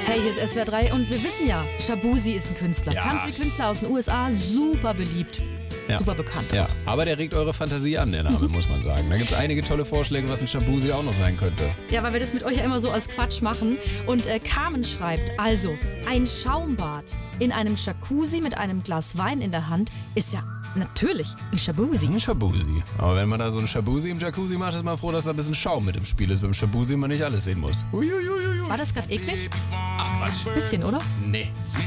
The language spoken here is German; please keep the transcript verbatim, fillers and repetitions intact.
Hey, hier ist S W R drei und wir wissen ja, Shaboozey ist ein Künstler. Ja. Country-Künstler aus den U S A, super beliebt, Ja. super bekannt. Ja, aber der regt eure Fantasie an, der Name, muss man sagen. Da gibt es einige tolle Vorschläge, was ein Shaboozey auch noch sein könnte. Ja, weil wir das mit euch ja immer so als Quatsch machen. Und äh, Carmen schreibt, also, ein Schaumbad in einem Jacuzzi mit einem Glas Wein in der Hand ist ja natürlich ein Das Shaboozey. ist ein Shaboozey. Aber wenn man da so ein Shaboozey im Jacuzzi macht, ist man froh, dass da ein bisschen Schaum mit im Spiel ist. Beim Shaboozey man nicht alles sehen muss. Uiuiui. War das gerade eklig? Ach Quatsch. Bisschen, oder? Nee.